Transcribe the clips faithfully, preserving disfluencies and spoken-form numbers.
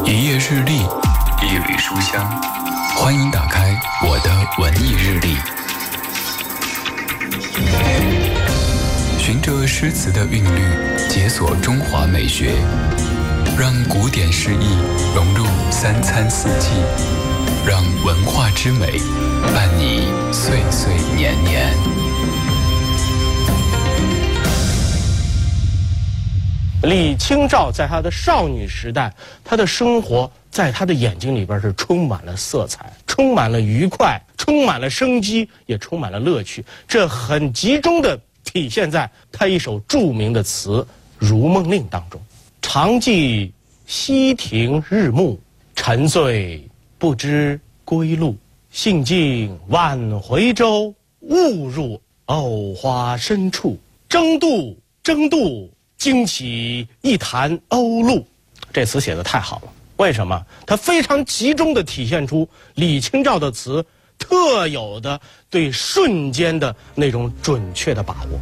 一页日历，一缕书香，欢迎打开我的文艺日历。循着诗词的韵律，解锁中华美学，让古典诗意融入三餐四季，让文化之美伴你岁岁年年。 李清照在她的少女时代，她的生活在她的眼睛里边是充满了色彩，充满了愉快，充满了生机，也充满了乐趣。这很集中的体现在她一首著名的词《如梦令》当中。常记溪亭日暮，沉醉不知归路。兴尽晚回舟，误入藕花深处。争渡，争渡。惊起一潭鸥鹭，这词写得太好了。为什么？它非常集中地体现出李清照的词特有的对瞬间的那种准确的把握。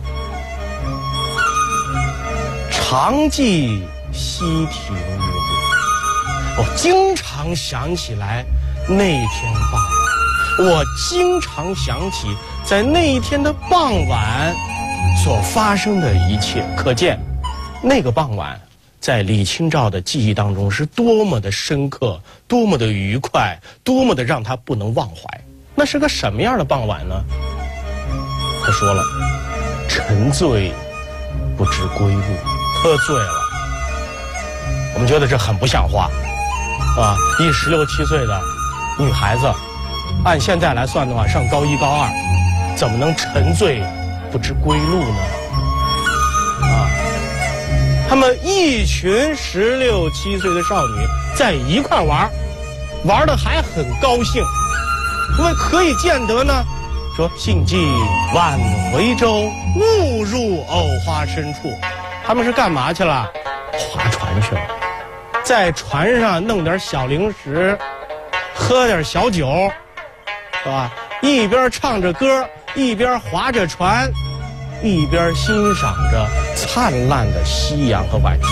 常记溪亭日暮，我经常想起来那天傍晚，我经常想起在那一天的傍晚所发生的一切，可见那个傍晚在李清照的记忆当中是多么的深刻，多么的愉快，多么的让他不能忘怀。那是个什么样的傍晚呢？他说了，沉醉不知归路，喝醉了。我们觉得这很不像话啊！一十六七岁的女孩子，按现在来算的话，上高一高二，怎么能沉醉不知归路呢？啊！他们一群十六七岁的少女在一块玩，玩的还很高兴。因为可以见得呢，说兴尽晚回舟，误入藕花深处。他们是干嘛去了？划船去了，在船上弄点小零食，喝点小酒，是吧？一边唱着歌，一边划着船，一边欣赏着灿烂的夕阳和晚霞。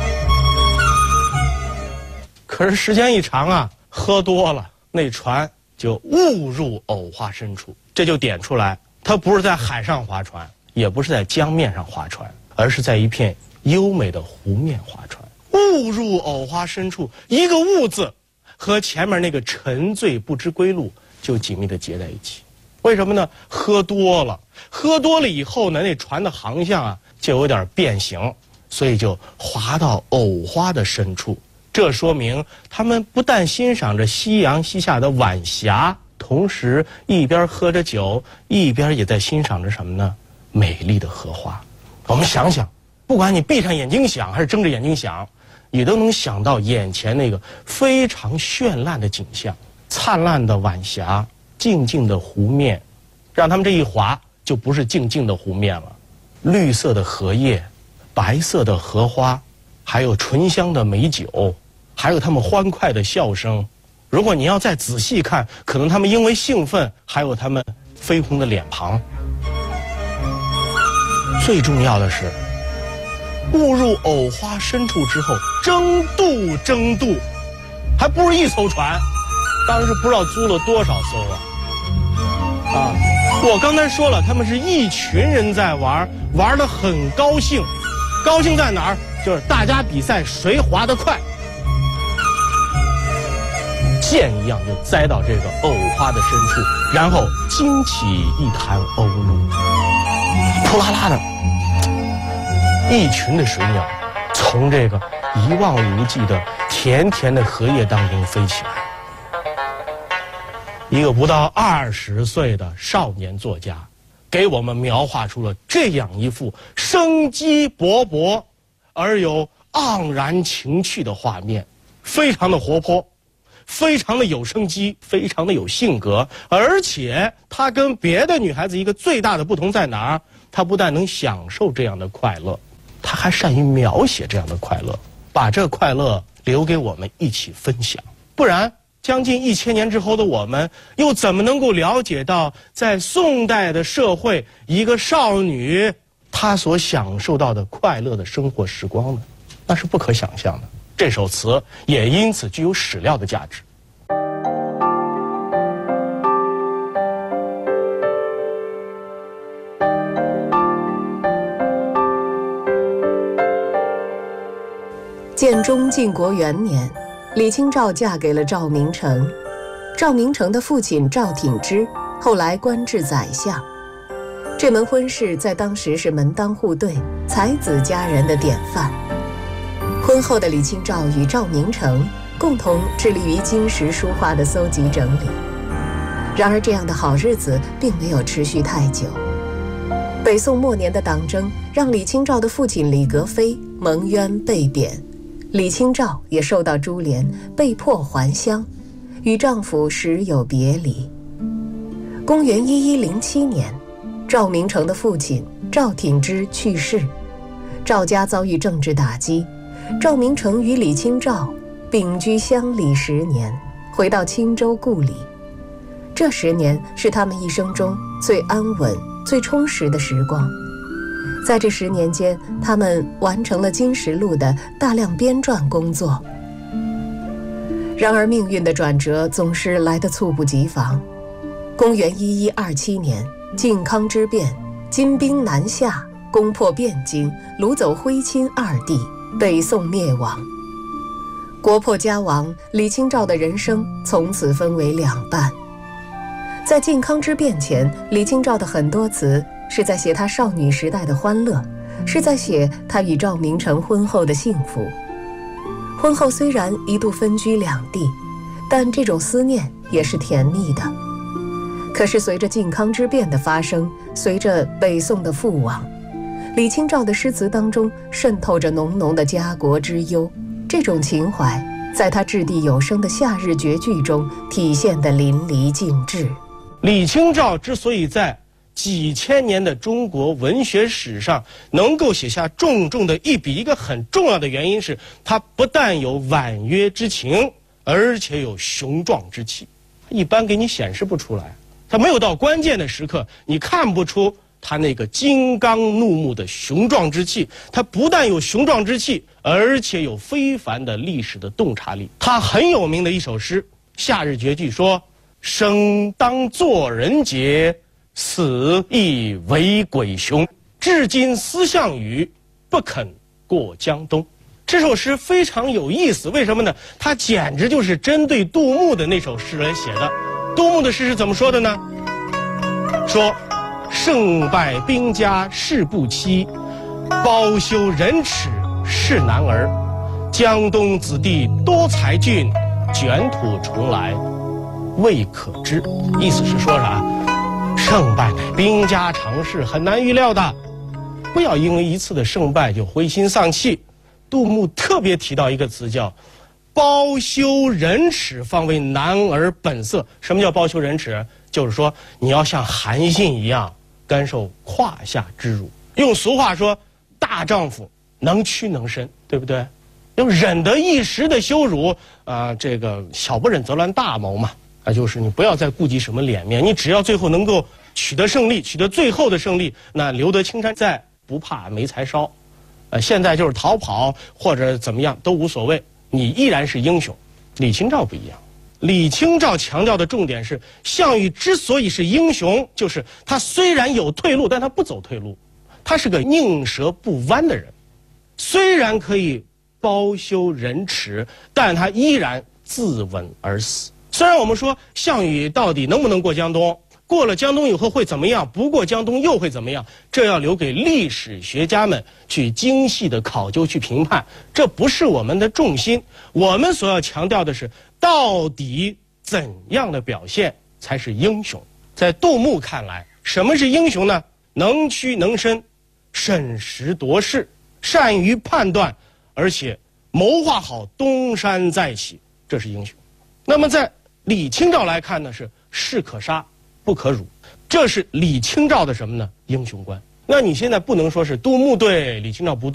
可是时间一长啊，喝多了，那船就误入藕花深处。这就点出来，它不是在海上划船，也不是在江面上划船，而是在一片优美的湖面划船。误入藕花深处，一个误字和前面那个沉醉不知归路就紧密地结在一起。为什么呢？喝多了，喝多了以后呢，那船的航向啊就有点变形，所以就滑到藕花的深处。这说明他们不但欣赏着夕阳西下的晚霞，同时一边喝着酒，一边也在欣赏着什么呢？美丽的荷花。我们想想，不管你闭上眼睛想还是睁着眼睛想，你都能想到眼前那个非常绚烂的景象，灿烂的晚霞，静静的湖面，让他们这一划就不是静静的湖面了，绿色的荷叶，白色的荷花，还有醇香的美酒，还有他们欢快的笑声。如果你要再仔细看，可能他们因为兴奋，还有他们绯红的脸庞。最重要的是，误入藕花深处之后，争渡争渡，还不是一艘船，当时不知道租了多少艘啊！啊，我刚才说了，他们是一群人在玩，玩得很高兴。高兴在哪儿？就是大家比赛谁划得快，箭一样就栽到这个藕花的深处，然后惊起一潭鸥鹭，扑啦啦的，一群的水鸟从这个一望无际的甜甜的荷叶当中飞起来。一个不到二十岁的少年作家，给我们描画出了这样一幅生机勃勃而又盎然情趣的画面，非常的活泼，非常的有生机，非常的有性格。而且她跟别的女孩子一个最大的不同在哪儿？她不但能享受这样的快乐，她还善于描写这样的快乐，把这快乐留给我们一起分享。不然将近一千年之后的我们，又怎么能够了解到在宋代的社会，一个少女她所享受到的快乐的生活时光呢？那是不可想象的。 这首词也因此具有史料的价值。 建中靖国元年，李清照嫁给了赵明诚。赵明诚的父亲赵挺之后来官至宰相。这门婚事在当时是门当户对、才子佳人的典范。婚后的李清照与赵明诚共同致力于金石书画的搜集整理。然而，这样的好日子并没有持续太久。北宋末年的党争让李清照的父亲李格非蒙冤被贬，李清照也受到株连，被迫还乡，与丈夫时有别离。公元一一零七年，赵明诚的父亲赵挺之去世，赵家遭遇政治打击，赵明诚与李清照并居乡里十年，回到青州故里。这十年是他们一生中最安稳、最充实的时光。在这十年间，他们完成了《金石录》的大量编撰工作。然而，命运的转折总是来得猝不及防。公元一一二七年，靖康之变，金兵南下，攻破汴京，掳走徽钦二帝，北宋灭亡。国破家亡，李清照的人生从此分为两半。在靖康之变前，李清照的很多词是在写她少女时代的欢乐，是在写她与赵明诚婚后的幸福。婚后虽然一度分居两地，但这种思念也是甜蜜的。可是随着靖康之变的发生，随着北宋的覆亡，李清照的诗词当中渗透着浓浓的家国之忧，这种情怀在她掷地有声的夏日绝句中体现得淋漓尽致。 李清照之所以在几千年的中国文学史上能够写下重重的一笔，一个很重要的原因是，她不但有婉约之情，而且有雄壮之气。一般给你显示不出来，她没有到关键的时刻，你看不出她那个金刚怒目的雄壮之气。她不但有雄壮之气，而且有非凡的历史的洞察力。她很有名的一首诗《夏日绝句》说：“生当作人杰，死亦为鬼雄。至今思项羽，不肯过江东。”这首诗非常有意思，为什么呢？它简直就是针对杜牧的那首诗来写的。杜牧的诗是怎么说的呢？说：“胜败兵家事不期，包羞忍耻是男儿。江东子弟多才俊，卷土重来未可知。”意思是说啥？胜败兵家常事，很难预料的，不要因为一次的胜败就灰心丧气。杜牧特别提到一个词叫包羞忍耻，方为男儿本色。什么叫包羞忍耻？就是说你要像韩信一样甘受胯下之辱。用俗话说，大丈夫能屈能伸，对不对？要忍得一时的羞辱啊、呃，这个小不忍则乱大谋嘛。啊，就是你不要再顾及什么脸面，你只要最后能够取得胜利，取得最后的胜利，那留得青山在，不怕没柴烧。呃，现在就是逃跑或者怎么样都无所谓，你依然是英雄。李清照不一样，李清照强调的重点是，项羽之所以是英雄，就是他虽然有退路，但他不走退路，他是个宁折不弯的人。虽然可以包羞忍耻，但他依然自刎而死。虽然我们说项羽到底能不能过江东，过了江东以后会怎么样，不过江东又会怎么样，这要留给历史学家们去精细的考究去评判，这不是我们的重心。我们所要强调的是，到底怎样的表现才是英雄。在杜牧看来，什么是英雄呢？能屈能伸，审时度势，善于判断，而且谋划好东山再起，这是英雄。那么在李清照来看呢，是士可杀不可辱，这是李清照的什么呢？英雄观。那你现在不能说是杜牧对，李清照不对。